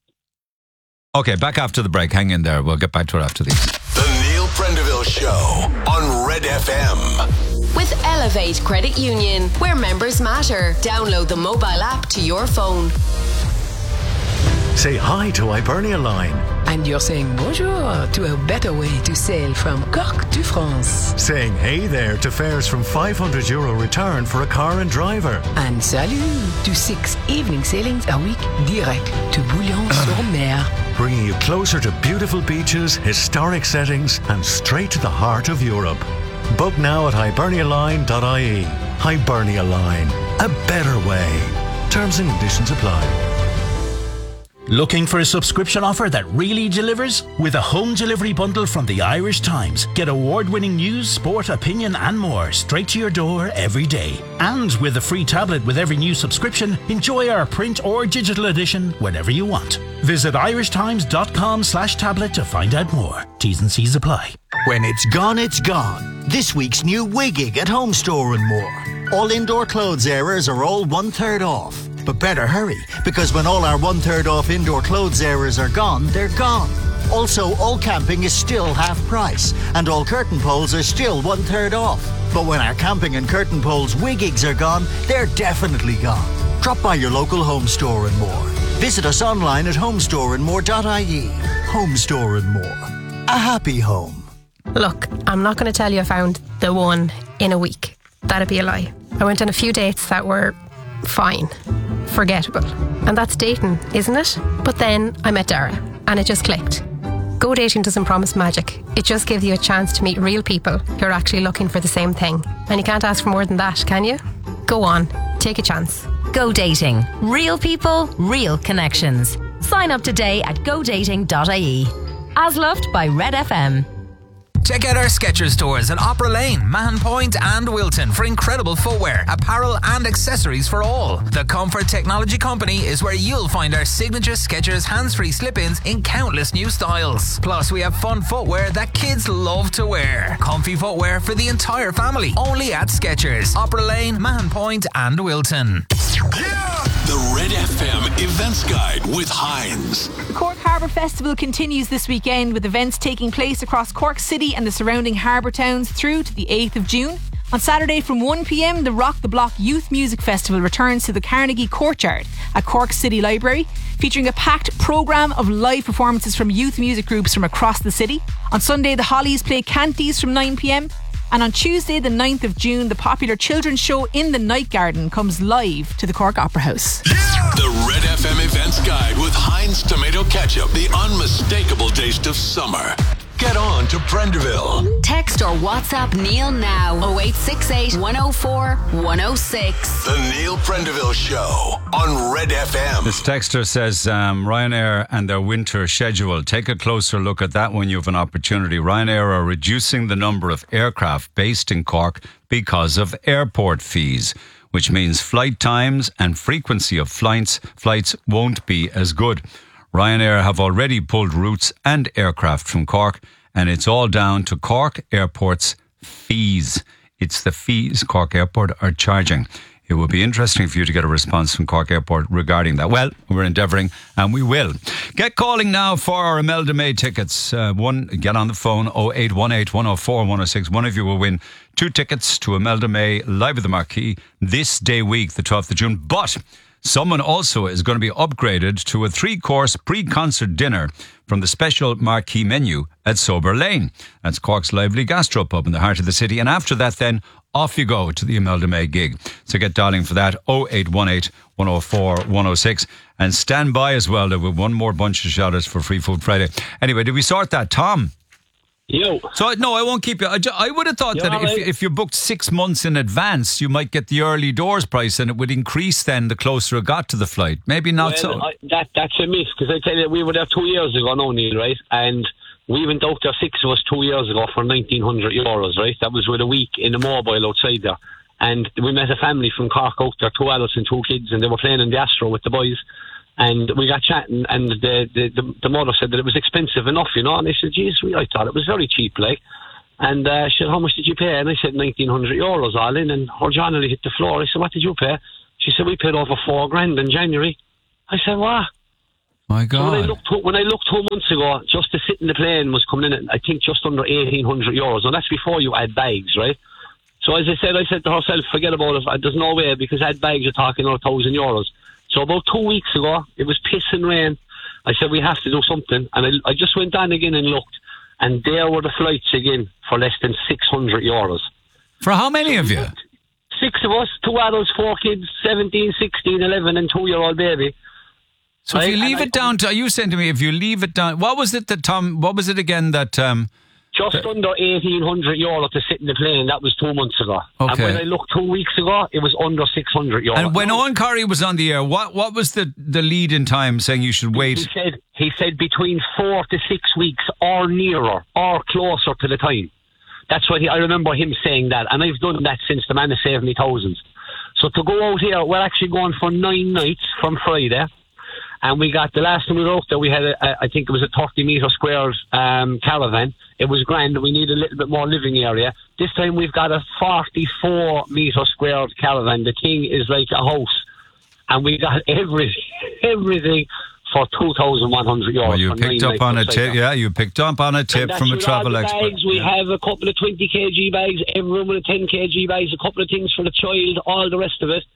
Okay, back after the break. Hang in there. We'll get back to it after these. The Neil Prendeville Show on Red FM. With Elevate Credit Union, where members matter. Download the mobile app to your phone. Say hi to Hibernia Line. And you're saying bonjour to a better way to sail from Cork to France. Saying hey there to fares from €500 return for a car and driver. And salut to 6 evening sailings a week direct to Bouillon-sur-Mer. Bringing you closer to beautiful beaches, historic settings and straight to the heart of Europe. Book now at hibernialine.ie. Hibernia Line. A better way. Terms and conditions apply. Looking for a subscription offer that really delivers? With a home delivery bundle from the Irish Times, get award-winning news, sport, opinion and more straight to your door every day. And with a free tablet with every new subscription, enjoy our print or digital edition whenever you want. Visit irishtimes.com/tablet to find out more. T's and C's apply. When it's gone, it's gone. This week's new Wiggig at Home Store and More. All indoor clothes areas are all 1/3 off. But better hurry, because when all our 1/3 off indoor clothes areas are gone, they're gone. Also, all camping is still half price, and all curtain poles are still 1/3 off. But when our camping and curtain poles Wiggigs are gone, they're definitely gone. Drop by your local Home Store and More. Visit us online at homestoreandmore.ie. Home Store and More. A happy home. Look, I'm not going to tell you I found the one in a week. That'd be a lie. I went on a few dates that were fine. Forgettable. And that's dating, isn't it? But then I met Dara and it just clicked. Go dating doesn't promise magic. It just gives you a chance to meet real people who are actually looking for the same thing. And you can't ask for more than that, can you? Go on, take a chance. Go dating. Real people, real connections. Sign up today at godating.ie. As loved by Red FM. Check out our Skechers stores at Opera Lane, Mahon Point and Wilton for incredible footwear, apparel and accessories for all. The Comfort Technology Company is where you'll find our signature Skechers hands-free slip-ins in countless new styles. Plus, we have fun footwear that kids love to wear. Comfy footwear for the entire family, only at Skechers, Opera Lane, Mahon Point and Wilton. The Red FM Events Guide with Heinz. Cork Harbour Festival continues this weekend with events taking place across Cork City and the surrounding harbour towns through to the 8th of June. On Saturday from 1pm, the Rock the Block Youth Music Festival returns to the Carnegie Courtyard at Cork City Library, featuring a packed programme of live performances from youth music groups from across the city. On Sunday, the Hollies play Canties from 9pm. And on Tuesday, the 9th of June, the popular children's show In the Night Garden comes live to the Cork Opera House. The Red FM Events Guide with Heinz Tomato Ketchup, the unmistakable taste of summer. Get on to Prendeville. Text or WhatsApp Neil now 0868 104 106. The Neil Prendeville Show on Red FM. This texter says Ryanair and their winter schedule. Take a closer look at that when you have an opportunity. Ryanair are reducing the number of aircraft based in Cork because of airport fees, which means flight times and frequency of flights won't be as good. Ryanair have already pulled routes and aircraft from Cork, and it's all down to Cork Airport's fees. It's the fees Cork Airport are charging. It would be interesting for you to get a response from Cork Airport regarding that. Well, we're endeavouring and we will. Get calling now for our Imelda May tickets. Get on the phone 0818 104 106. One of you will win 2 tickets to Imelda May live at the Marquee this day week, the 12th of June. But someone also is going to be upgraded to a 3-course pre-concert dinner from the special Marquee menu at Sober Lane. That's Cork's lively gastropub in the heart of the city. And after that, then, off you go to the Imelda May gig. So get dialing for that, 0818 104 106. And stand by as well. There will be one more bunch of shout-outs for Free Food Friday. Anyway, did we sort that? Tom? So no, I won't keep you. I would have thought You're that all right. if you booked 6 months in advance, you might get the early doors price, and it would increase then the closer it got to the flight. Maybe not so. That's a myth, because I tell you, we were there 2 years ago now, Neil, right? And we went out there, 6 of us, 2 years ago for €1,900, right? That was with a week in a mobile outside there. And we met a family from Cork out there, 2 adults and 2 kids, and they were playing in the Astro with the boys. And we got chatting, and the mother said that it was expensive enough, you know. And I said, geez, I thought it was very cheap, like. And she said, how much did you pay? And I said, €1,900 all in. And her jaw nearly hit the floor. I said, what did you pay? She said, we paid over $4,000 in January. I said, what? My God. So when I looked 2 months ago, just to sit in the plane was coming in at, I think, just under €1,800. And that's before you add bags, right? So as I said to herself, forget about it. There's no way, because add bags, you're talking about €1,000. So about 2 weeks ago, it was piss and rain. I said, we have to do something. And I just went on again and looked. And there were the flights again for less than €600. For how many of you? 6 of us, 2 adults, 4 kids, 17, 16, 11 and 2-year-old baby. So if you leave it down to, you said to me, if you leave it down, what was it again that... Just under €1,800 to sit in the plane. That was 2 months ago. Okay. And when I looked 2 weeks ago, it was under €600. And when Owen Curry was on the air, what was the lead in time saying you should wait? He said between 4 to 6 weeks or nearer or closer to the time. That's what I remember him saying that. And I've done that since the man has saved me thousands. So to go out here, we're actually going for 9 nights from Friday. And we got, the last time we were out there, we had, I think it was a 30 metre square caravan. It was grand. We need a little bit more living area. This time we've got a 44 metre square caravan. The thing is like a house. And we got everything for €2,100. Well, you picked up on a tip. Yeah, you picked up on a tip from a travel expert. Bags, we have a couple of 20 kg bags, everyone with a 10 kg bags, a couple of things for the child, all the rest of it.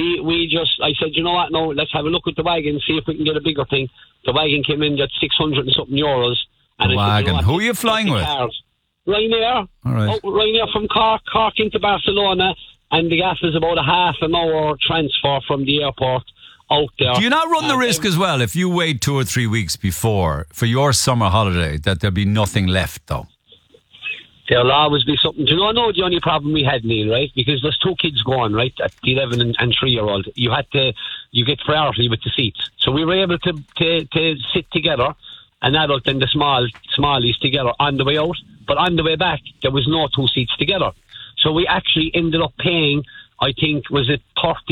I said, you know what, no, let's have a look at the wagon, see if we can get a bigger thing. The wagon came in at €600 and something. And the wagon. Who are you flying with? Ryanair. All right. Ryanair from Cork into Barcelona, and the gas is about a half an hour transfer from the airport out there. Do you not run the risk as well, if you wait 2 or 3 weeks before for your summer holiday, that there'll be nothing left though? There'll always be something. Do you know the only problem we had, Neil, right? Because there's 2 kids going, right? At the 11 and 3-year-old. You get priority with the seats. So we were able to sit together, an adult and the smallies together on the way out. But on the way back, there was no 2 seats together. So we actually ended up paying, I think, was it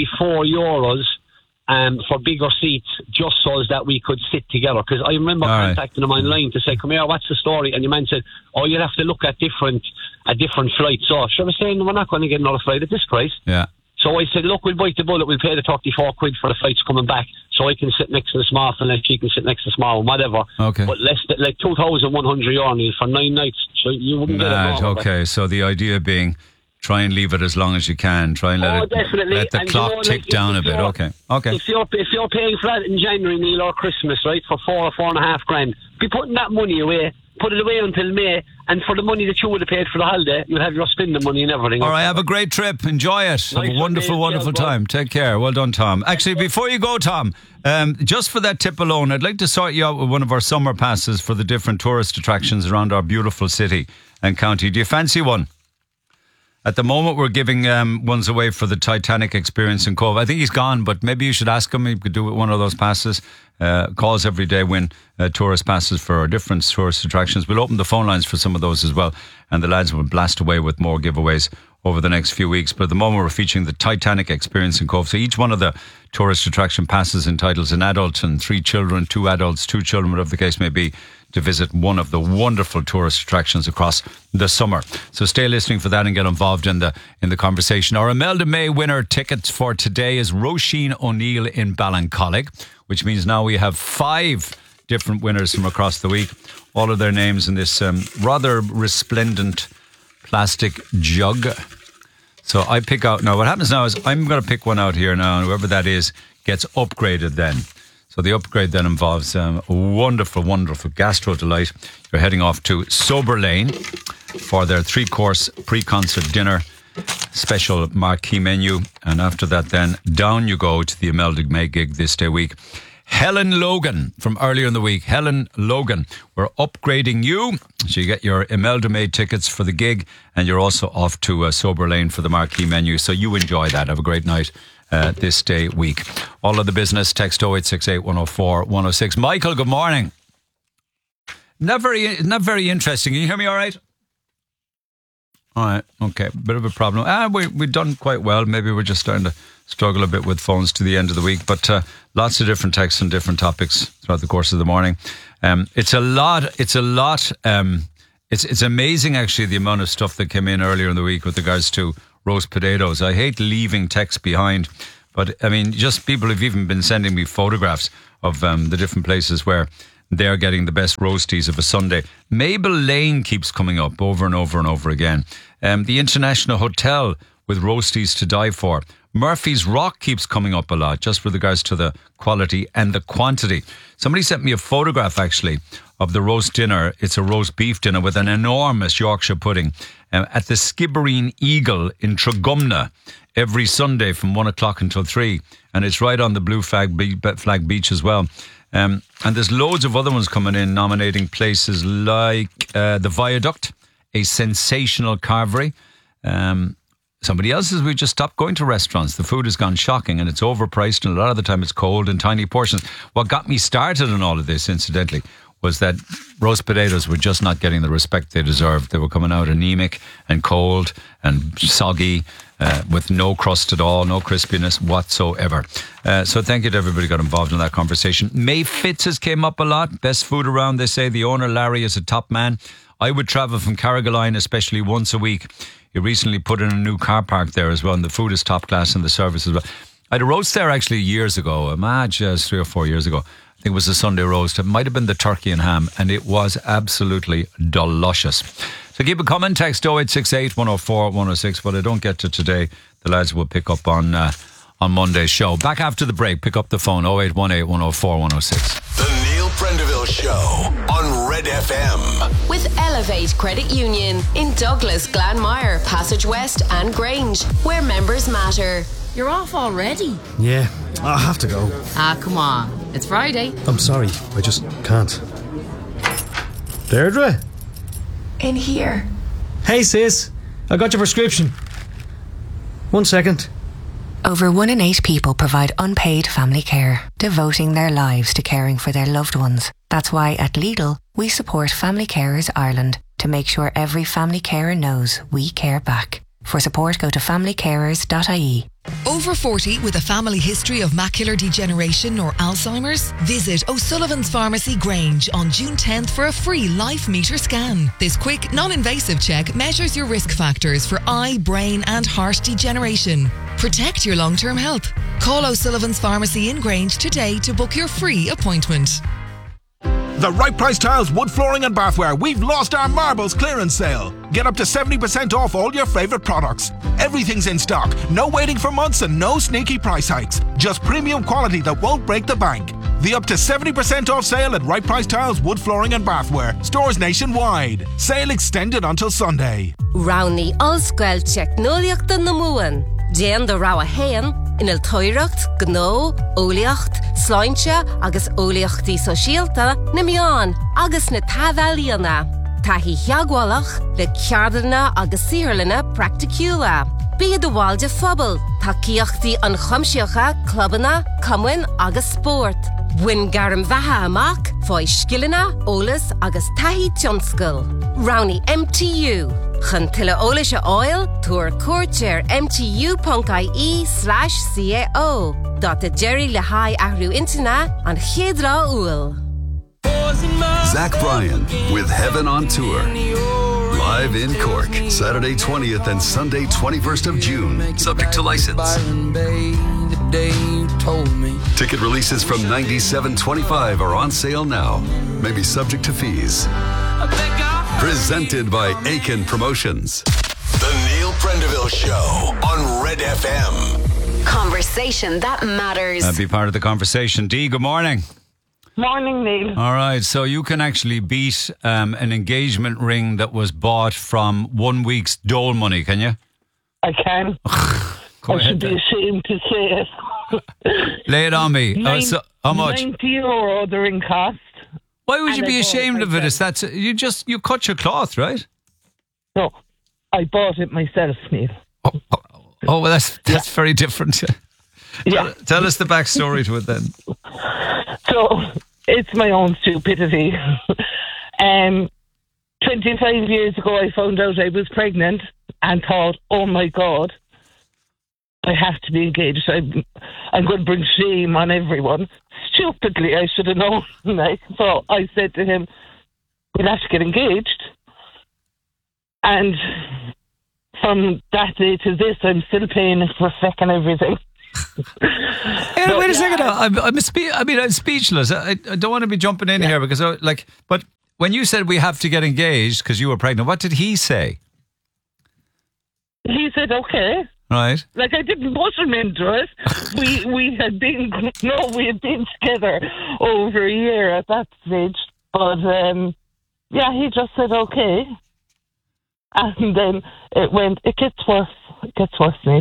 €34 for bigger seats, just so as that we could sit together. Because I remember contacting them online to say, come here, what's the story? And your man said, oh, you'll have to look at different flights. So I was saying, we're not going to get another flight at this price. Yeah. So I said, look, we'll bite the bullet. We'll pay the £34 for the flights coming back, so I can sit next to the small one and she can sit next to the small one, whatever. Okay. But less than, like €2,100 for 9 nights. So you wouldn't get it. Okay, so the idea being, try and leave it as long as you can. Try and let the clock tick down a bit. Okay. If you're paying for that in January, Neil, or Christmas, right, for $4 or $4.5 grand, be putting that money away. Put it away until May, and for the money that you would have paid for the holiday, you'll have your spending money and everything. All right, have a great trip. Enjoy it. Have a wonderful time. Take care. Well done, Tom. Actually, before you go, Tom, just for that tip alone, I'd like to sort you out with one of our summer passes for the different tourist attractions around our beautiful city and county. Do you fancy one? At the moment, we're giving ones away for the Titanic experience in Cove. I think he's gone, but maybe you should ask him. He could do one of those passes. Calls every day win tourist passes for our different tourist attractions. We'll open the phone lines for some of those as well, and the lads will blast away with more giveaways over the next few weeks. But at the moment, we're featuring the Titanic experience in Cove. So each one of the tourist attraction passes entitles an adult and 3 children, 2 adults, 2 children, whatever the case may be, to visit one of the wonderful tourist attractions across the summer. So stay listening for that and get involved in the conversation. Our Imelda May winner tickets for today is Roisin O'Neill in Ballincollig, which means now we have 5 different winners from across the week. All of their names in this rather resplendent plastic jug. So I pick out, now what happens now is I'm going to pick one out here now, and whoever that is gets upgraded then. So the upgrade then involves a wonderful, wonderful gastro delight. You're heading off to Sober Lane for their 3-course pre-concert dinner, special marquee menu. And after that then, down you go to the Imelda May gig this day week. Helen Logan from earlier in the week. Helen Logan, we're upgrading you. So you get your Imelda May tickets for the gig, and you're also off to Sober Lane for the marquee menu. So you enjoy that. Have a great night this day week. All of the business, text 0868 104 106. Michael, good morning. Not very interesting. Can you hear me all right? All right, okay. Bit of a problem. We've done quite well. Maybe we're just starting to struggle a bit with phones to the end of the week. But lots of different texts and different topics throughout the course of the morning. It's a lot. It's amazing, actually, the amount of stuff that came in earlier in the week with regards to roast potatoes. I hate leaving text behind. But, I mean, just people have even been sending me photographs of the different places where they're getting the best roasties of a Sunday. Mabel Lane keeps coming up over and over and over again. The International Hotel with roasties to die for. Murphy's Rock keeps coming up a lot, just with regards to the quality and the quantity. Somebody sent me a photograph, actually, of the roast dinner. It's a roast beef dinner with an enormous Yorkshire pudding at the Skibbereen Eagle in Tragumna every Sunday from 1 o'clock until 3. And it's right on the Blue Flag Beach as well. And there's loads of other ones coming in, nominating places like the Viaduct, a sensational carvery. Somebody else says we just stopped going to restaurants. The food has gone shocking and it's overpriced, and a lot of the time it's cold in tiny portions. What got me started on all of this, incidentally, was that roast potatoes were just not getting the respect they deserved. They were coming out anemic and cold and soggy, with no crust at all, no crispiness whatsoever. So thank you to everybody who got involved in that conversation. May Fitz's came up a lot. Best food around, they say. The owner, Larry, is a top man. I would travel from Carrigaline, especially once a week. He recently put in a new car park there as well, and the food is top class and the service as well. I had a roast there actually years ago, 3 or 4 years ago. I think it was a Sunday roast. It might have been the turkey and ham, and it was absolutely delicious. So keep it coming. Text 0868 104 106. What I don't get to today, the lads will pick up on Monday's show. Back after the break, pick up the phone 0818 104 106. The Neil Prendeville Show on Red FM. With Elevate Credit Union in Douglas, Glanmire, Passage West and Grange, where members matter. You're off already? Yeah, I have to go. Come on. It's Friday. I'm sorry, I just can't. Deirdre? In here. Hey sis, I got your prescription. 1 second. Over 1 in 8 people provide unpaid family care, devoting their lives to caring for their loved ones. That's why at Lidl, we support Family Carers Ireland to make sure every family carer knows we care back. For support, go to familycarers.ie. Over 40 with a family history of macular degeneration or Alzheimer's? Visit O'Sullivan's Pharmacy Grange on June 10th for a free life meter scan. This quick, non-invasive check measures your risk factors for eye, brain and heart degeneration. Protect your long-term health. Call O'Sullivan's Pharmacy in Grange today to book your free appointment. The Right Price Tiles Wood Flooring and Bathware. We've lost our marbles clearance sale. Get up to 70% off all your favourite products. Everything's in stock. No waiting for months and no sneaky price hikes. Just premium quality that won't break the bank. The up to 70% off sale at Right Price Tiles Wood Flooring and Bathware. Stores nationwide. Sale extended until Sunday. Round the Allsquel Technoliacht the Namuan. Jan the Rawa Hayan. In el Toiracht, Gno, Oliacht, Slaintje, agus Oliachti Sosialta, Nimian, agus na Tavaliana. Tahi Hiagwalach, le Kiardana, agus Sirlina, Practicula. Be the Walde Fubble, Takiachti an Chamshiacha, Clubana, Cumwin, agus Sport. Win Garam Vaha Amak, Foi Skillina, Olis, agus Tahi Tjonskul. Rowney MTU. Chantilla Olisha Oil, Tour Courtchair MTU.ie/CAO. Dr. Jerry Lahai Ahru Intana and Hedra Uil. Zach Bryan with Heaven on Tour. Live in Cork, Saturday 20th and Sunday 21st of June. Subject to license. Ticket releases from $97.25 are on sale now. May be subject to fees. Presented by Aiken Promotions. The Neil Prendeville Show on Red FM. Conversation that matters. Be part of the conversation. Dee, good morning. Morning, Neil. All right, so you can actually beat an engagement ring that was bought from 1 week's dole money, can you? I can. I should be ashamed to say it. Lay it on me. So, how much? €90 the ring cost. Why would And you I be bought ashamed of it? myself. Is that you cut your cloth, right? No, I bought it myself, Neil. Oh, well, that's very different. Yeah. Tell us the backstory to it then. So it's my own stupidity. 25 years ago, I found out I was pregnant and thought, oh my God, I have to be engaged. I'm going to bring shame on everyone. Stupidly, I should have known. So I said to him, we'll have to get engaged. And from that day to this, I'm still paying for fucking everything. Hey, wait a second. I'm speechless. I don't want to be jumping in here because, but when you said we have to get engaged because you were pregnant, what did he say? He said, okay. Right. Like, I didn't push him into it. we had been together over a year at that stage. But, he just said, okay. And then it gets worse. It gets worse, Nate.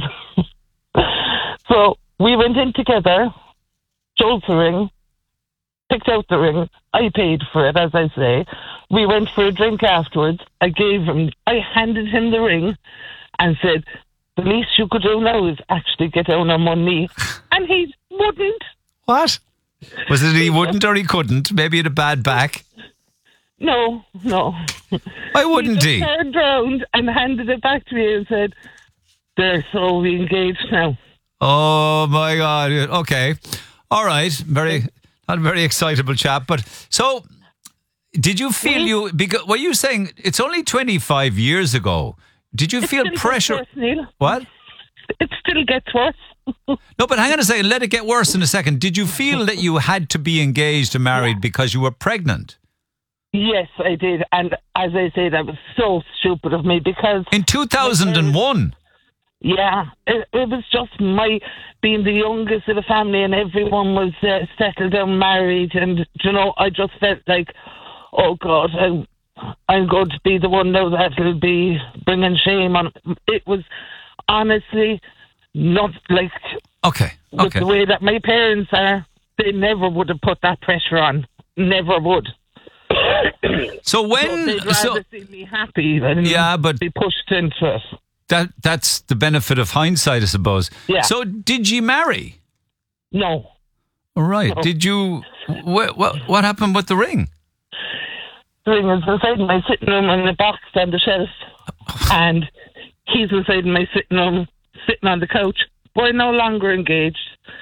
So we went in together, chose the ring, picked out the ring. I paid for it, as I say. We went for a drink afterwards. I handed him the ring and said, the least you could do now is actually get down on one knee. And he wouldn't. What? Was it he wouldn't or he couldn't? Maybe he had a bad back? No. Why wouldn't he? He turned around and handed it back to me and said, there, so we engaged now. Oh, my God. Okay. All right. Not a very excitable chap. But so, did you feel were you saying it's only 25 years ago? Did you feel pressure? Worse, Neil. What? It still gets worse. No, but hang on a second. Let it get worse in a second. Did you feel that you had to be engaged and married because you were pregnant? Yes, I did. And as I say, that was so stupid of me because... In 2001? Yeah. It was just my being the youngest of the family and everyone was settled down, married. And, I just felt like, oh, God, I'm going to be the one now that will be bringing shame on. It was honestly not like... Okay. With the way that my parents are, they never would have put that pressure on. Never would. So when... they'd rather see me happy than be pushed into it. That's the benefit of hindsight, I suppose. Yeah. So did you marry? No. All right. No. Did you... What happened with the ring? The ring was inside my sitting room in the box on the shelf. And he's inside my sitting room, sitting on the couch. We're no longer engaged.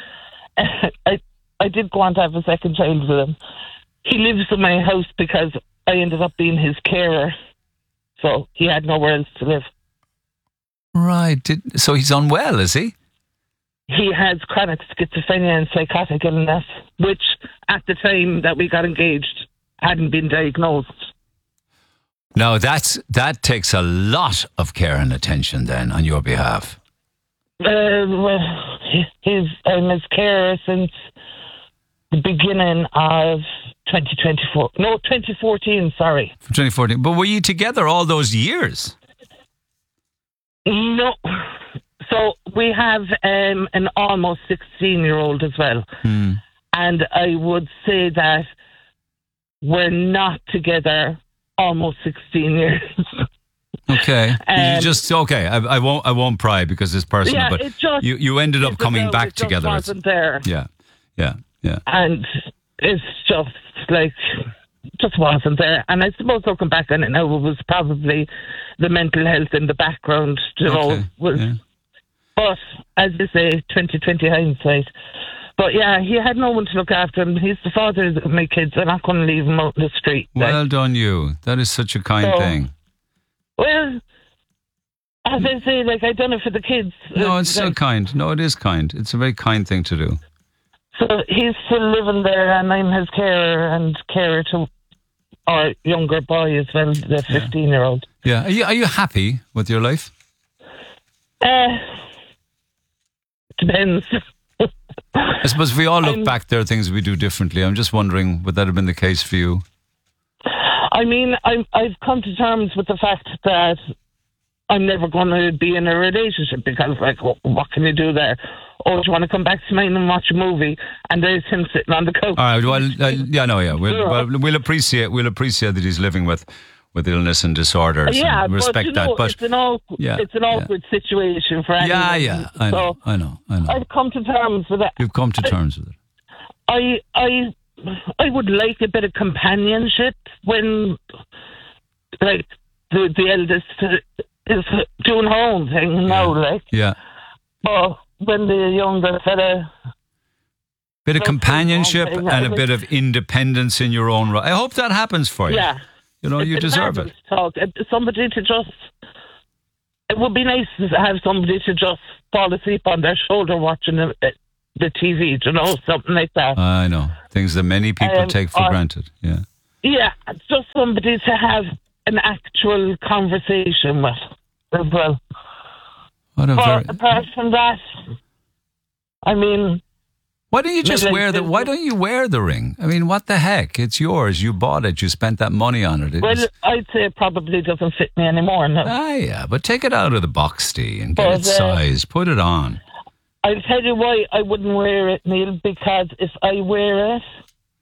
I did go on to have a second child with him. He lives in my house because I ended up being his carer. So he had nowhere else to live. Right. So he's unwell, is he? He has chronic schizophrenia and psychotic illness, which at the time that we got engaged hadn't been diagnosed. Now, that takes a lot of care and attention then on your behalf. I'm his carer since the beginning of 2024. No, 2014, sorry. 2014. But were you together all those years? No. So we have an almost 16-year-old as well. And I would say that we're not together almost 16 years. Okay. I won't pry because it's personal, yeah, but you ended up coming back together. It wasn't there. Yeah. And it's just wasn't there. And I suppose looking back on it now, it was probably the mental health in the background, But as you say, 2020 hindsight. But yeah, he had no one to look after him. He's the father of my kids. I'm not going to leave him out in the street. Well done, you. That is such a kind thing. Well, as I say, I done it for the kids. No, it's so kind. No, it is kind. It's a very kind thing to do. So he's still living there, and I'm his carer to our younger boy as well, the 15-year-old. Yeah. Are you happy with your life? Depends. I suppose if we all look back, there are things we do differently. I'm just wondering, would that have been the case for you? I mean, I've come to terms with the fact that I'm never going to be in a relationship because, like, what can you do there? Oh, do you want to come back to mine and watch a movie? And there's him sitting on the couch. All right. Well, we'll appreciate that he's living with illness and disorders. Yeah, and respect but, that. But it's an awkward situation for anyone. Yeah. I know. I've come to terms with it. You've come to terms with it. I would like a bit of companionship when, like, the eldest is doing her own thing now, like. Yeah. But when the younger fella... Bit of companionship and a bit of independence in your own right. I hope that happens for you. Yeah. You know, you deserve it. Talk. Somebody to just... It would be nice to have somebody to just fall asleep on their shoulder watching the TV, you know, something like that. I know. Things that many people take for granted. Yeah. Yeah, just somebody to have an actual conversation with as well. Apart from that, I mean... Why don't you just Why don't you wear the ring? I mean, what the heck? It's yours. You bought it. You spent that money on it. I'd say it probably doesn't fit me anymore. No. Yeah, but take it out of the box, Steve, and get it sized. Put it on. I'll tell you why I wouldn't wear it, Neil, because if I wear it,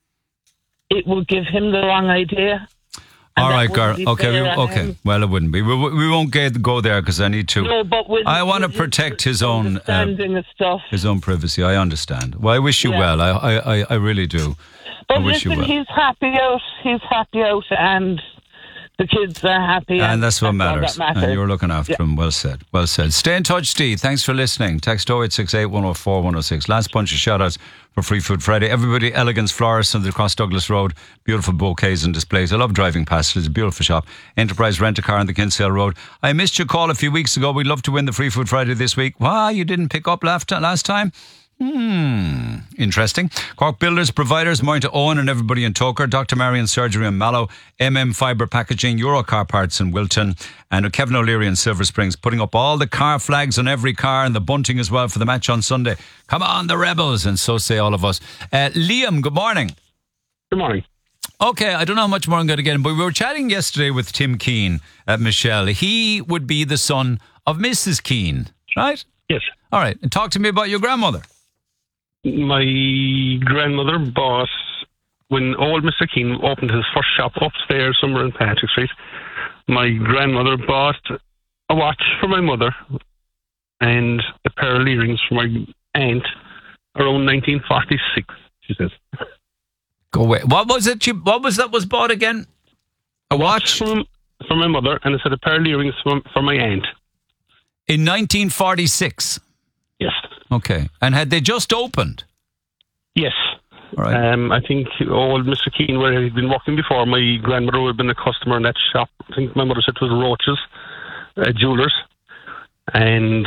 it will give him the wrong idea. All right, girl. Okay. Well, it wouldn't be. We won't go there because I need to. No, but I want to protect his own stuff. His own privacy. I understand. Well, I wish you well. I really do. But I wish listen, you well. He's happy out, and the kids are happy. And that's what matters. And you're looking after them. Well said. Well said. Stay in touch, Steve. Thanks for listening. Text 0868 104 106. Last bunch of shout-outs for Free Food Friday. Everybody, Elegance Florists on the Cross Douglas Road. Beautiful bouquets and displays. I love driving past it. It's a beautiful shop. Enterprise Rent-A-Car on the Kinsale Road. I missed your call a few weeks ago. We'd love to win the Free Food Friday this week. Why? You didn't pick up last time? Interesting. Cork Builders, Providers, morning to Owen and everybody in Toker. Dr. Marion Surgery in Mallow. Fibre Packaging, Euro Car Parts in Wilton. And Kevin O'Leary in Silver Springs, putting up all the car flags on every car and the bunting as well for the match on Sunday. Come on, the Rebels. And so say all of us. Liam, good morning. Good morning. Okay, I don't know how much more I'm going to get in, but we were chatting yesterday with Tim Keane at Michelle. He would be the son of Mrs. Keane, right? Yes. All right. And talk to me about your grandmother. My grandmother bought, when old Mr. Keane opened his first shop upstairs somewhere in Patrick Street, my grandmother bought a watch for my mother and a pair of earrings for my aunt around 1946, she says. Go away. What was it? What was that was bought again? A watch? For my mother, and I said a pair of earrings for my aunt. In 1946? Yes. Okay. And had they just opened? Yes. All right. I think old Mr. Keane, where he'd been working before, my grandmother would have been a customer in that shop. I think my mother said it was Roach's Jewellers. And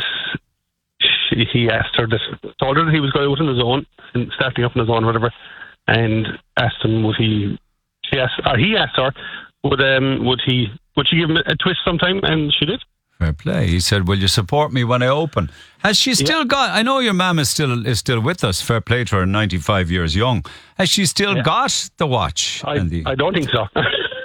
he asked her, told her that he was going out on his own and starting up on his own, whatever, and asked him he asked her, would she give him a twist sometime, and she did. Fair play. He said, will you support me when I open? Has she still got... I know your mum is still with us. Fair play to her, 95 years young. Has she still got the watch? I don't think so.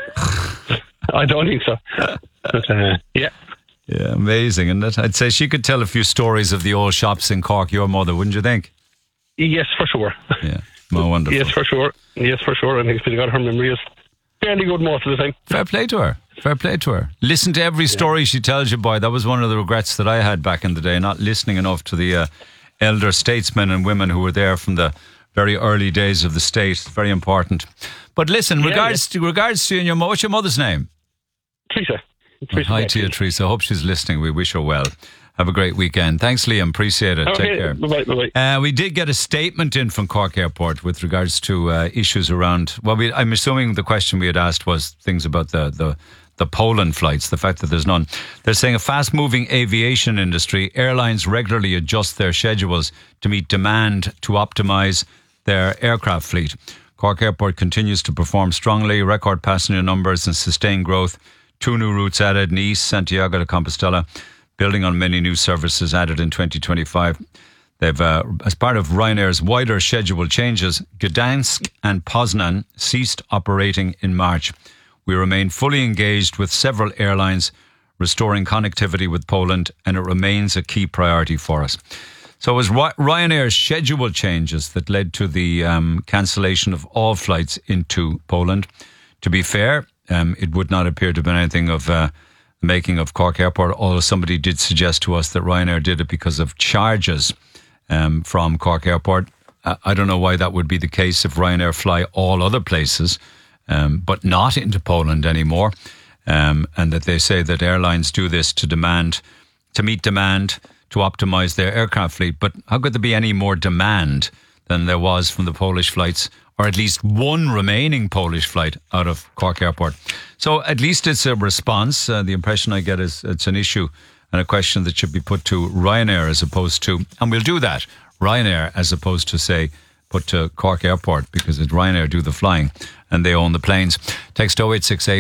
I don't think so. But, yeah. Yeah, amazing, isn't it? I'd say she could tell a few stories of the old shops in Cork, your mother, wouldn't you think? Yes, for sure. Yeah, wonderful. Yes, for sure. I think she's got her memory is fairly good most of the time. Fair play to her. Fair play to her. Listen to every story she tells you, boy. That was one of the regrets that I had back in the day, not listening enough to the elder statesmen and women who were there from the very early days of the state. Very important. But listen, regards to you and your mother, what's your mother's name? Teresa. Hi to you, Teresa. I hope she's listening. We wish her well. Have a great weekend. Thanks, Liam. Appreciate it. Okay. Take care. Bye-bye. We did get a statement in from Cork Airport with regards to issues around... Well, I'm assuming the question we had asked was things about the Poland flights, the fact that there's none. They're saying a fast-moving aviation industry, airlines regularly adjust their schedules to meet demand to optimise their aircraft fleet. Cork Airport continues to perform strongly, record passenger numbers and sustained growth. 2 new routes added, Nice, Santiago de Compostela, building on many new services added in 2025. They've, as part of Ryanair's wider schedule changes, Gdansk and Poznan ceased operating in March. We remain fully engaged with several airlines restoring connectivity with Poland, and it remains a key priority for us. So it was Ryanair's schedule changes that led to the cancellation of all flights into Poland. To be fair, it would not appear to have been anything of the making of Cork Airport, although somebody did suggest to us that Ryanair did it because of charges from Cork Airport. I don't know why that would be the case if Ryanair fly all other places, but not into Poland anymore. And that they say that airlines do this to meet demand, to optimise their aircraft fleet. But how could there be any more demand than there was from the Polish flights, or at least one remaining Polish flight out of Cork Airport? So at least it's a response. The impression I get is it's an issue and a question that should be put to Ryanair as opposed to, and we'll do that, Ryanair as opposed to, say, put to Cork Airport, because it's Ryanair do the flying and they own the planes. Text 0868